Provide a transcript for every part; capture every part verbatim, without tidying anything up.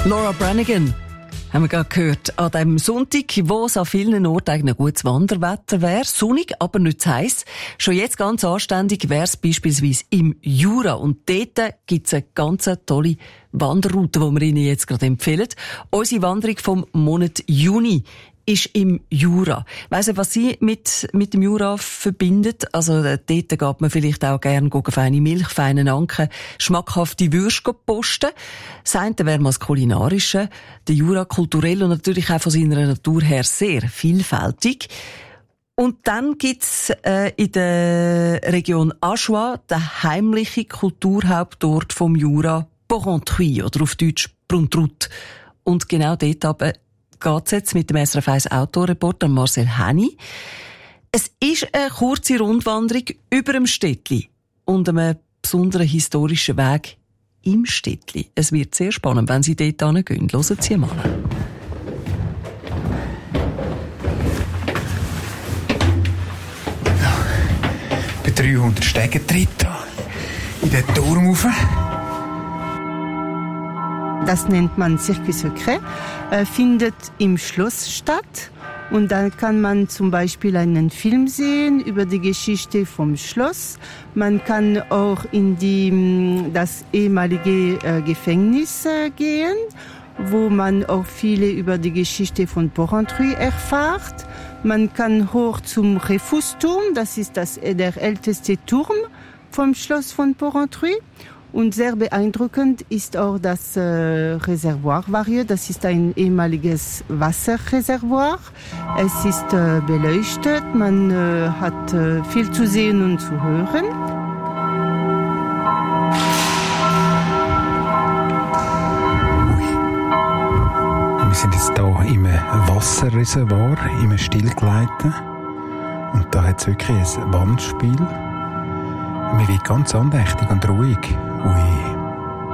Laura Branigan haben wir gerade gehört, an diesem Sonntag, wo es an vielen Orten eigentlich ein gutes Wanderwetter wäre. Sonnig, aber nicht zu heiss. Schon jetzt ganz anständig wäre es beispielsweise im Jura. Und dort gibt es eine ganz tolle Wanderroute, die wir Ihnen jetzt gerade empfehlen. Unsere Wanderung vom Monat Juni ist im Jura. Ich weiss nicht, was Sie mit, mit dem Jura verbindet. Also, dort geht man vielleicht auch gerne feine Milch, feinen Anken, schmackhafte Würste posten. Das eine wäre mal das Kulinarische. Der Jura kulturell und natürlich auch von seiner Natur her sehr vielfältig. Und dann gibt's äh, in der Region Ajoie den heimlichen Kulturhauptort vom Jura, Porrentruy, oder auf Deutsch Pruntrut. Und genau dort aber geht's jetzt mit dem S R F eins Autoreporter Marcel Henny. Es ist eine kurze Rundwanderung über dem Städtli und einem besonderen historischen Weg im Städtli. Es wird sehr spannend, wenn Sie dort hingehen. Hören Sie mal. Ja, bei dreihundert Stegentritt in den Turm rauf. Das nennt man Circuit Secret, äh, findet im Schloss statt. Und dann kann man zum Beispiel einen Film sehen über die Geschichte vom Schloss. Man kann auch in die, das ehemalige äh, Gefängnis äh, gehen, wo man auch viele über die Geschichte von Porrentruy erfährt. Man kann hoch zum Refusturm, das ist das, der älteste Turm vom Schloss von Porrentruy. Und sehr beeindruckend ist auch das äh, Reservoir Varieux. Das ist ein ehemaliges Wasserreservoir. Es ist äh, beleuchtet, man äh, hat äh, viel zu sehen und zu hören. Wir sind jetzt hier im Wasserreservoir, im Stillgleiten. Und da hat es wirklich ein Wandspiel. Man wird ganz andächtig und ruhig. Ui.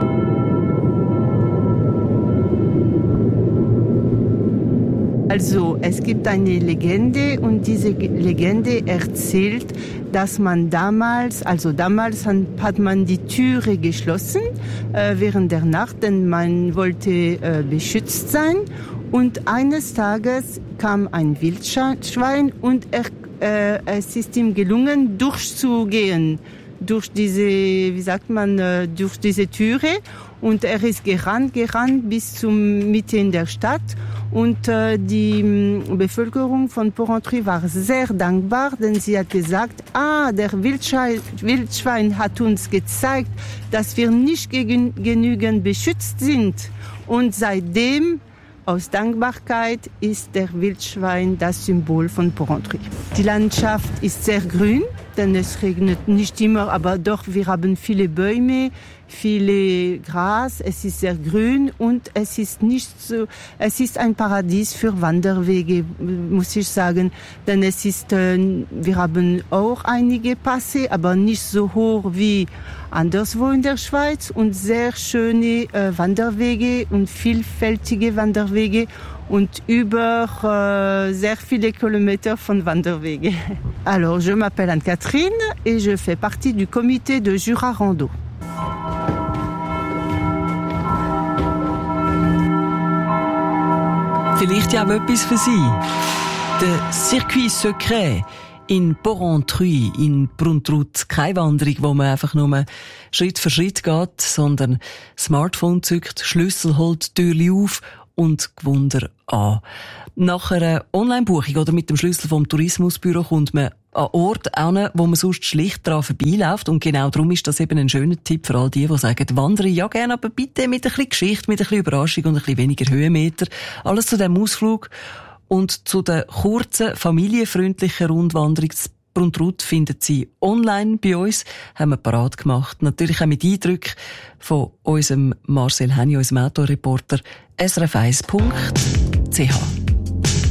Also, es gibt eine Legende und diese Legende erzählt, dass man damals, also damals hat man die Türe geschlossen äh, während der Nacht, denn man wollte äh, beschützt sein. Und eines Tages kam ein Wildschwein und er, äh, es ist ihm gelungen, durchzugehen. durch diese, wie sagt man, durch diese Türe. Und er ist gerannt, gerannt bis zum Mitte in der Stadt. Und äh, die Bevölkerung von Porrentruy war sehr dankbar, denn sie hat gesagt, ah, der Wildschwein, Wildschwein hat uns gezeigt, dass wir nicht gegen, genügend beschützt sind. Und seitdem, aus Dankbarkeit, ist der Wildschwein das Symbol von Porrentruy. Die Landschaft ist sehr grün, denn es regnet nicht immer, aber doch, wir haben viele Bäume, viele Gras, es ist sehr grün und es ist nicht so, es ist ein Paradies für Wanderwege, muss ich sagen, denn es ist, äh, wir haben auch einige Pässe, aber nicht so hoch wie anderswo in der Schweiz und sehr schöne äh, Wanderwege und vielfältige Wanderwege und über äh, sehr viele Kilometer von Wanderwege. Alors, je m'appelle Anne-Catherine et je fais partie du comité de Jura Rando. Vielleicht ja auch etwas für Sie. Der Circuit Secret in Porrentruy, in Pruntrut. Keine Wanderung, wo man einfach nur Schritt für Schritt geht, sondern Smartphone zückt, Schlüssel holt, Türli auf und Gewunder an. Nach einer Online-Buchung oder mit dem Schlüssel vom Tourismusbüro kommt man an Ort hin, wo man sonst schlicht daran vorbeiläuft. Und genau darum ist das eben ein schöner Tipp für all die, die sagen, wandere ja gerne, aber bitte mit ein bisschen Geschichte, mit ein bisschen Überraschung und ein bisschen weniger Höhenmeter. Alles zu diesem Ausflug und zu der kurzen, familienfreundlichen Rundwanderung zu Pruntrut finden Sie online bei uns, haben wir parat gemacht. Natürlich auch mit Eindrücken von unserem Marcel Henny, unserem Autoreporter, S R F eins punkt c h.